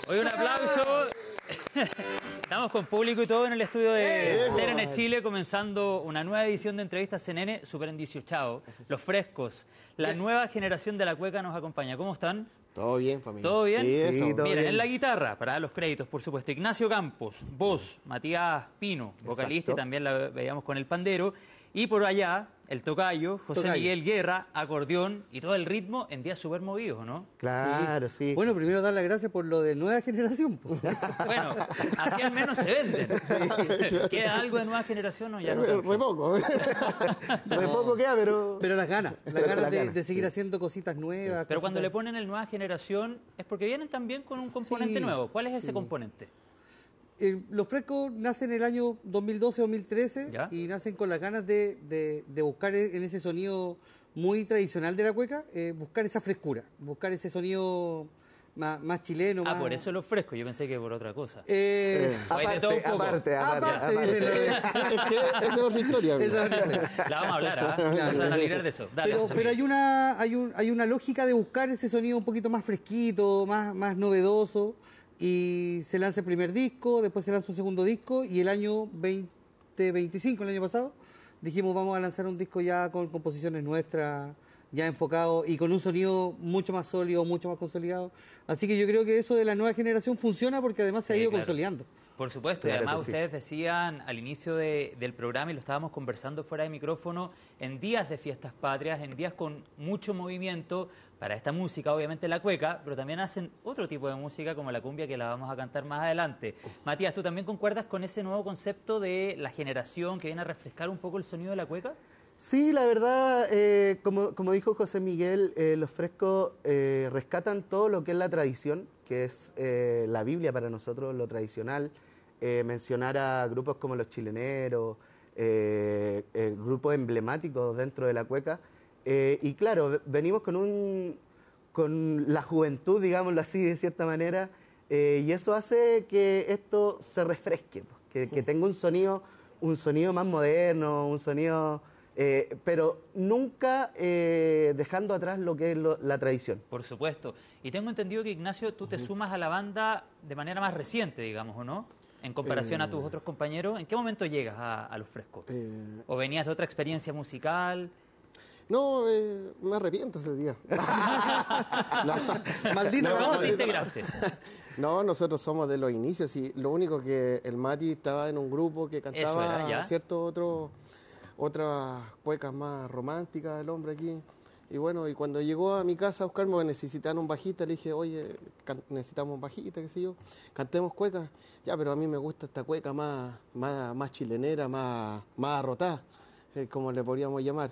Hoy un aplauso. Estamos con público y todo en el estudio de CNN Chile, comenzando una nueva edición de Entrevistas CNN, súper endiciuchado. Los frescos, la nueva generación de la cueca nos acompaña. ¿Cómo están? Todo bien, familia. ¿Todo bien? Sí, eso. Miren, Bien. en la guitarra, para dar los créditos, por supuesto, Ignacio Campos, voz, Matías Pino, vocalista, y también la veíamos con el pandero. Y por allá, el tocayo, José Miguel Guerra, acordeón y todo el ritmo en días súper movidos, ¿no? Claro, sí. Bueno, primero dar las gracias por lo de nueva generación. Bueno, así al menos se venden. ¿Queda algo de nueva generación o ya no? Re poco. Re poco queda, pero... Pero las ganas de seguir haciendo cositas nuevas. Pero cuando le ponen el nueva generación es porque vienen también con un componente nuevo. ¿Cuál es ese componente? Los frescos nacen en el año 2012-2013 y nacen con las ganas de buscar en ese sonido muy tradicional de la cueca, buscar esa frescura, buscar ese sonido más chileno. Por eso los frescos, yo pensé que por otra cosa. Aparte. Es que esa es otra historia. La vamos a hablar, vamos a librar de eso. Dale, pero hay una lógica de buscar ese sonido un poquito más fresquito, más novedoso. Y se lanza el primer disco, después se lanza un segundo disco y el año 2025, el año pasado, dijimos vamos a lanzar un disco ya con composiciones nuestras, ya enfocado y con un sonido mucho más sólido, mucho más consolidado. Así que yo creo que eso de la nueva generación funciona porque además se ha ido consolidando. Por supuesto, y además ustedes decían al inicio del programa, y lo estábamos conversando fuera de micrófono, en días de fiestas patrias, en días con mucho movimiento, para esta música, obviamente la cueca, pero también hacen otro tipo de música como la cumbia que la vamos a cantar más adelante. Matías, ¿tú también concuerdas con ese nuevo concepto de la generación que viene a refrescar un poco el sonido de la cueca? Sí, la verdad, como dijo José Miguel, los frescos rescatan todo lo que es la tradición, que es la Biblia para nosotros, lo tradicional. Mencionar a grupos como los chileneros, grupos emblemáticos dentro de la cueca. Y claro, venimos con la juventud, digámoslo así, de cierta manera, y eso hace que esto se refresque, que tenga un sonido más moderno, un sonido... pero nunca dejando atrás lo que es la tradición. Por supuesto. Y tengo entendido que, Ignacio, tú te sumas a la banda de manera más reciente, digamos, ¿o no? En comparación a tus otros compañeros. ¿En qué momento llegas a Los Frescos? ¿O venías de otra experiencia musical? No, me arrepiento ese día. Maldito. ¿Cómo te integraste? No, nosotros somos de los inicios y lo único que el Mati estaba en un grupo que cantaba otras cuecas más románticas del hombre aquí. Y bueno, y cuando llegó a mi casa a buscarme, necesitaban un bajista, le dije, oye, necesitamos un bajista, qué sé yo, cantemos cuecas. Ya, pero a mí me gusta esta cueca más chilenera, más arrotada, como le podríamos llamar.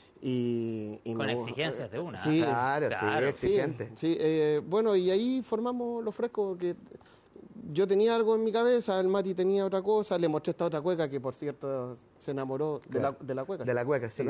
Y con exigencias de una. Sí, claro, exigente. Sí, bueno, y ahí formamos Los Frescos, que yo tenía algo en mi cabeza, el Mati tenía otra cosa, le mostré esta otra cueca que, por cierto, se enamoró de la cueca. De la cueca, sí.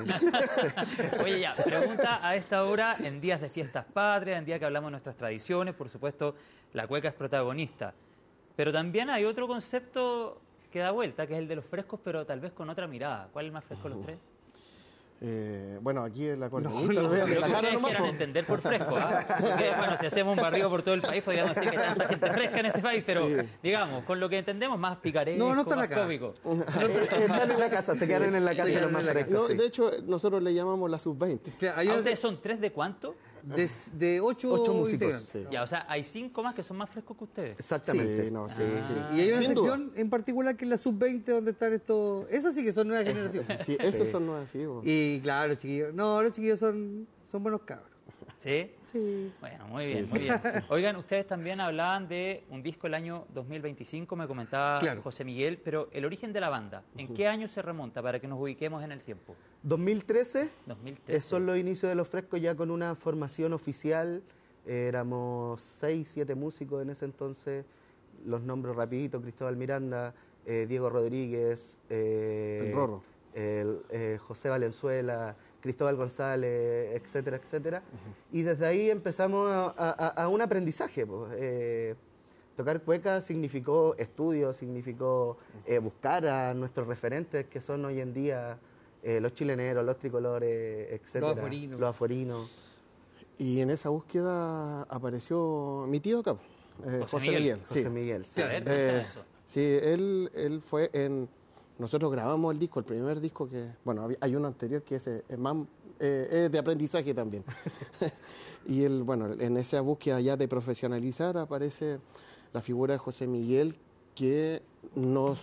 Oye, ya, pregunta a esta hora, en días de fiestas patrias, en días que hablamos de nuestras tradiciones, por supuesto, la cueca es protagonista. Pero también hay otro concepto que da vuelta, que es el de los frescos, pero tal vez con otra mirada. ¿Cuál es el más fresco de los tres? Bueno, aquí el acordeonista Lo que ustedes quieran entender por fresco, porque, bueno, si hacemos un barrido por todo el país podríamos decir que hay tanta gente fresca en este país, pero digamos, con lo que entendemos, más picaresco, más cómico. Están en la casa, se quedan en la casa los más frescos. No, de hecho, nosotros le llamamos la sub-20. ¿Ustedes son tres de cuánto? De ocho músicos. Sí. Ya, o sea, hay 5 más que son más frescos que ustedes. Exactamente. Y hay una sección en particular que es la sub-20 donde están estos... Esas sí que son nuevas generaciones. Sí, esos son nuevas, sí. Y claro, chiquillos. No, los chiquillos son buenos cabros. ¿Sí? Sí. Bueno, muy bien, muy bien. Oigan, ustedes también hablaban de un disco el año 2025, me comentaba José Miguel, pero el origen de la banda, ¿en qué año se remonta para que nos ubiquemos en el tiempo? 2013. 2013. Son los inicios de Los Frescos ya con una formación oficial. Éramos 6, 7 músicos en ese entonces. Los nombro rapidito: Cristóbal Miranda, Diego Rodríguez, el Rorro, José Valenzuela, Cristóbal González, etcétera, etcétera. Y desde ahí empezamos a un aprendizaje. Tocar cueca significó estudio, significó buscar a nuestros referentes que son hoy en día los chileneros, los tricolores, etcétera, los aforinos. Y en esa búsqueda apareció mi tío acá. José Miguel, sí. José Miguel, sí. A ver, cuéntame eso. Sí, él fue en... Nosotros grabamos el disco, el primer disco que... Bueno, hay uno anterior que es más es de aprendizaje también. Y él, bueno, en esa búsqueda ya de profesionalizar aparece la figura de José Miguel que nos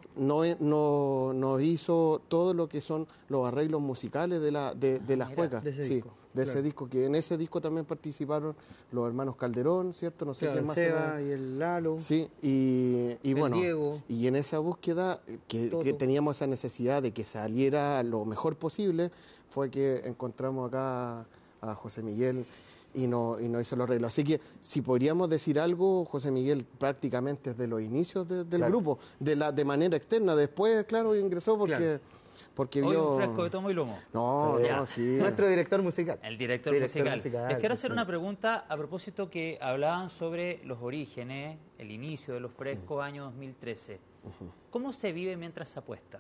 hizo todo lo que son los arreglos musicales de las cuecas. De ese sí, disco, de ese disco, que en ese disco también participaron los hermanos Calderón, ¿cierto? No sé Claro, quién el más. Seba y el Lalo. Sí, y El bueno, Diego. y en esa búsqueda que teníamos esa necesidad de que saliera lo mejor posible, fue que encontramos acá a José Miguel y no hizo los arreglos. Así que si podríamos decir algo, José Miguel prácticamente desde los inicios del Claro. grupo, de manera externa. Después, claro, ingresó porque Hoy vio... un fresco de tomo y lomo. No, Ya. no, sí. Nuestro director musical. El director musical. Les quiero hacer una pregunta a propósito que hablaban sobre los orígenes, el inicio de los frescos, año 2013. ¿Cómo se vive mientras se apuesta?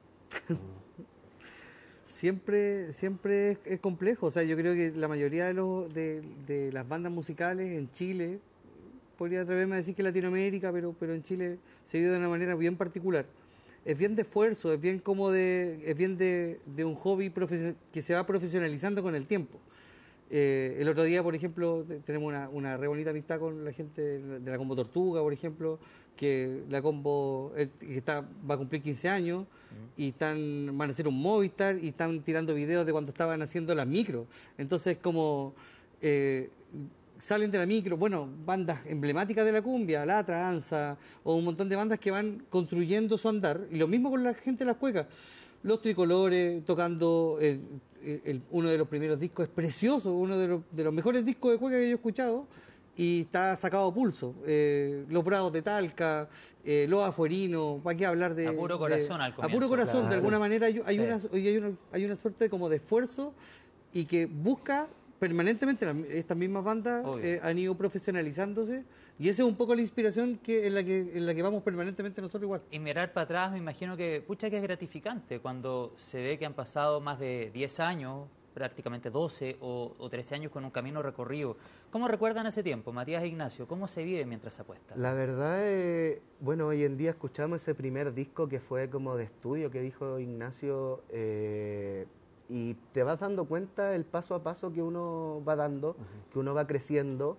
Siempre es complejo. O sea, yo creo que la mayoría de las bandas musicales en Chile, podría atreverme a decir que Latinoamérica, pero en Chile se vive de una manera bien particular. Es bien de esfuerzo, es bien de un hobby que se va profesionalizando con el tiempo. El otro día, por ejemplo, tenemos una re bonita amistad con la gente de la Combo Tortuga, por ejemplo, que la Combo va a cumplir 15 años y van a hacer un Movistar y están tirando videos de cuando estaban haciendo las micros. Entonces, como salen de la micro, bueno, bandas emblemáticas de la cumbia, Latra, Ansa, o un montón de bandas que van construyendo su andar, y lo mismo con la gente de las cuecas. Los Tricolores tocando uno de los primeros discos, es precioso, uno de los mejores discos de cueca que yo he escuchado, y está sacado a pulso. Los Bravos de Talca, Los Afuerinos, ¿para qué hablar de...? A puro corazón al comienzo. A puro corazón, Claro. de alguna manera Sí. hay una suerte como de esfuerzo y que busca permanentemente, estas mismas bandas Obvio. han ido profesionalizándose, y esa es un poco la inspiración en la que vamos permanentemente nosotros igual. Y mirar para atrás, me imagino que, pucha, que es gratificante cuando se ve que han pasado más de 10 años, prácticamente 12 o 13 años con un camino recorrido. ¿Cómo recuerdan ese tiempo, Matías e Ignacio? ¿Cómo se vive mientras se apuesta? La verdad es, bueno, hoy en día escuchamos ese primer disco que fue como de estudio que dijo Ignacio, y te vas dando cuenta el paso a paso que uno va dando, que uno va creciendo,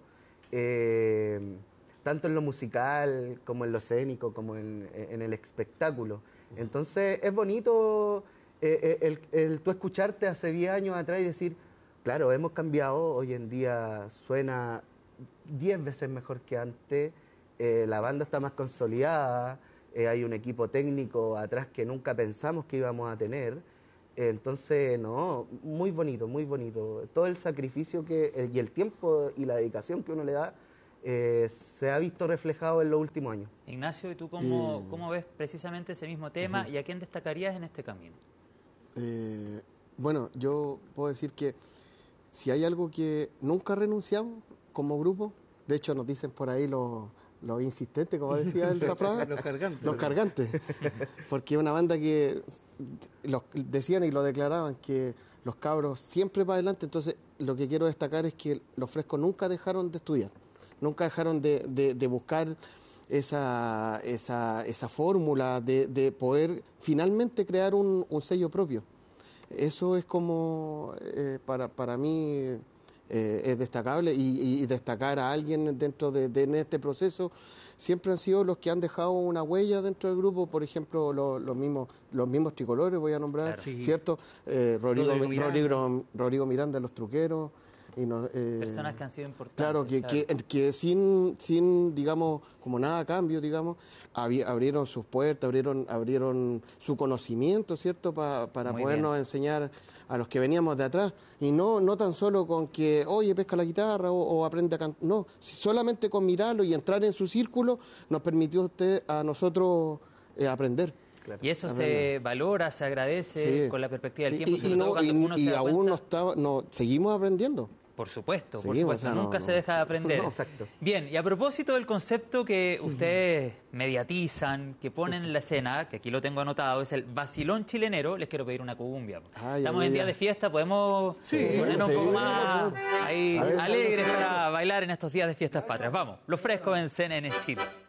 tanto en lo musical como en lo escénico, como en el espectáculo. Entonces es bonito el tú escucharte hace 10 años atrás y decir, claro, hemos cambiado, hoy en día suena 10 veces mejor que antes, la banda está más consolidada, hay un equipo técnico atrás que nunca pensamos que íbamos a tener. Entonces, no, muy bonito, muy bonito. Todo el sacrificio y el tiempo y la dedicación que uno le da se ha visto reflejado en los últimos años. Ignacio, ¿y tú cómo ves precisamente ese mismo tema y a quién destacarías en este camino? Bueno, yo puedo decir que si hay algo que nunca renunciamos como grupo, de hecho nos dicen por ahí los insistentes, como decía el Zafrada, Los cargantes. porque es una banda que decían y lo declaraban que los cabros siempre para adelante. Entonces lo que quiero destacar es que los Frescos nunca dejaron de estudiar, nunca dejaron de buscar esa fórmula de poder finalmente crear un sello propio. Eso es como para mí es destacable, y destacar a alguien dentro en este proceso siempre han sido los que han dejado una huella dentro del grupo. Por ejemplo, los mismos Tricolores, voy a nombrar, Claro. Sí. ¿cierto? Rodrigo Miranda, Los Truqueros. Personas que han sido importantes. Claro, que sin, digamos, como nada a cambio, digamos, abrieron sus puertas, abrieron su conocimiento, ¿cierto? Para Muy podernos enseñar a los que veníamos de atrás. Y no tan solo con que, oye, pesca la guitarra o aprende a cantar. No, solamente con mirarlo y entrar en su círculo nos permitió a nosotros aprender. Claro. Y eso se valora, se agradece Sí. con la perspectiva del Sí, tiempo, sobre todo cuando uno se da aún cuenta. seguimos aprendiendo. Por supuesto, Seguimos, o sea, nunca se deja de aprender. No, exacto. Bien, y a propósito del concepto que ustedes mediatizan, que ponen en la escena, que aquí lo tengo anotado, es el vacilón chilenero, les quiero pedir una cumbia. Estamos en día de fiesta, podemos ponernos un poco más ahí, alegres para bailar en estos días de fiestas patrias. Vamos, Los Frescos en CNN Chile.